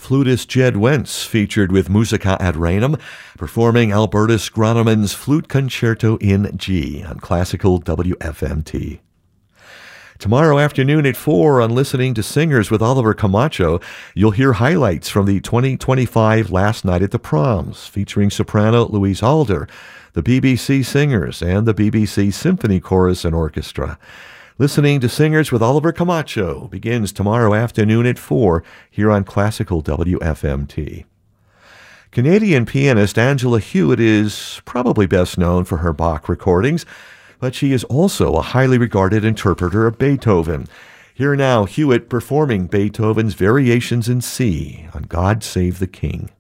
flutist Jed Wentz featured with Musica ad Reinem, performing Albertus Gronemann's Flute Concerto in G on Classical WFMT. Tomorrow afternoon at 4 on Listening to Singers with Oliver Camacho, you'll hear highlights from the 2025 Last Night at the Proms, featuring soprano Louise Alder, the BBC Singers, and the BBC Symphony Chorus and Orchestra. Listening to Singers with Oliver Camacho begins tomorrow afternoon at 4 here on Classical WFMT. Canadian pianist Angela Hewitt is probably best known for her Bach recordings, but she is also a highly regarded interpreter of Beethoven. Here now, Hewitt performing Beethoven's Variations in C on God Save the King.